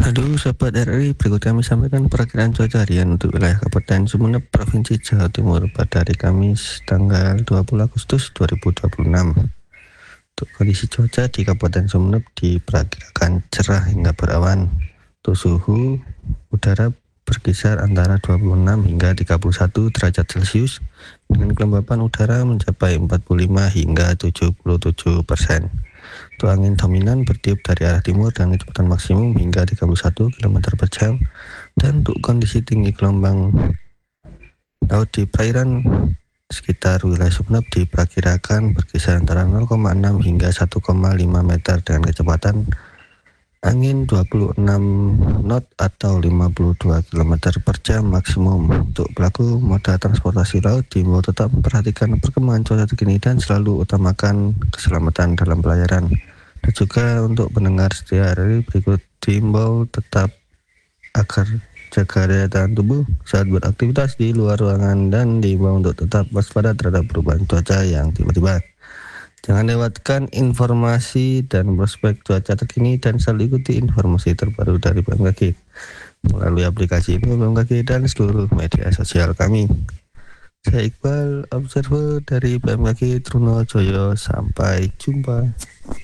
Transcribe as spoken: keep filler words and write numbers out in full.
Aduh, sahabat R R I, berikut kami sampaikan perakiraan cuaca harian untuk wilayah Kabupaten Sumeneb, Provinsi Jawa Timur pada hari Kamis tanggal dua puluh Agustus dua ribu dua puluh enam. Untuk kondisi cuaca di Kabupaten Sumeneb diperkirakan cerah hingga berawan. Untuk suhu udara berkisar antara dua puluh enam hingga tiga puluh satu derajat Celcius dengan kelembapan udara mencapai empat puluh lima hingga tujuh puluh tujuh persen. Untuk angin dominan bertiup dari arah timur dengan kecepatan maksimum hingga tiga puluh satu kilometer per jam. Dan untuk kondisi tinggi gelombang laut di perairan sekitar wilayah Sumeneb diperkirakan berkisar antara nol koma enam hingga satu koma lima meter dengan kecepatan angin dua puluh enam knot atau lima puluh dua kilometer per jam maksimum. Untuk pelaku moda transportasi laut diimbau tetap memperhatikan perkembangan cuaca terkini dan selalu utamakan keselamatan dalam pelayaran. Dan juga untuk pendengar setia R R I, berikut diimbau tetap agar jaga daya tahan tubuh saat beraktivitas di luar ruangan dan diimbau untuk tetap waspada terhadap perubahan cuaca yang tiba-tiba. Jangan lewatkan informasi dan prospek cuaca terkini dan selalu ikuti informasi terbaru dari B M K G melalui aplikasi B M K G dan seluruh media sosial kami. Saya Iqbal, observer dari B M K G Trunojoyo. Sampai jumpa.